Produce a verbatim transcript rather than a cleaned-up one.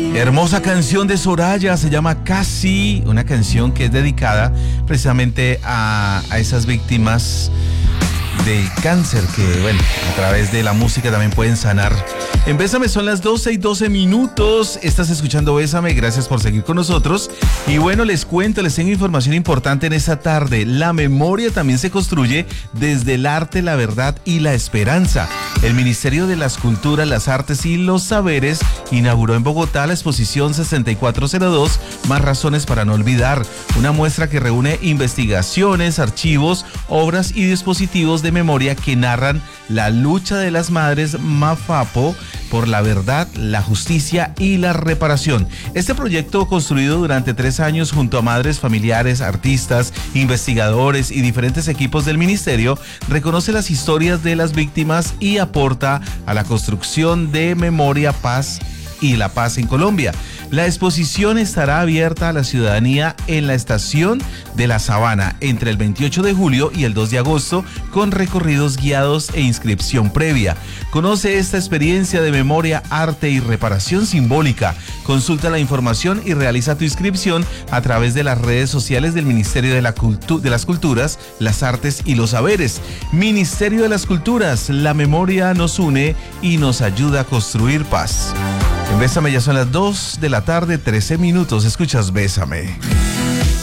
Hermosa canción de Soraya, se llama Casi, una canción que es dedicada precisamente a, a esas víctimas de cáncer que, bueno, a través de la música también pueden sanar. En Bésame son las doce y doce minutos. Estás escuchando Bésame, gracias por seguir con nosotros. Y bueno, les cuento, les tengo información importante en esta tarde. La memoria también se construye desde el arte, la verdad y la esperanza. El Ministerio de las Culturas, las Artes y los Saberes inauguró en Bogotá la exposición sesenta y cuatro cero dos, Más Razones para No Olvidar, una muestra que reúne investigaciones, archivos, obras y dispositivos de memoria que narran la lucha de las madres Mafapo por la verdad, la justicia y la reparación. Este proyecto, construido durante tres años junto a madres, familiares, artistas, investigadores y diferentes equipos del ministerio, reconoce las historias de las víctimas y aporta a la construcción de memoria, paz y la paz en Colombia. La exposición estará abierta a la ciudadanía en la estación de La Sabana entre el veintiocho de julio y el dos de agosto, con recorridos guiados e inscripción previa. Conoce esta experiencia de memoria, arte y reparación simbólica. Consulta la información y realiza tu inscripción a través de las redes sociales del Ministerio de, la Cultu- de las Culturas, las Artes y los Saberes. Ministerio de las Culturas, la memoria nos une y nos ayuda a construir paz. En Bésame ya son las dos de la tarde, trece minutos. Escuchas Bésame.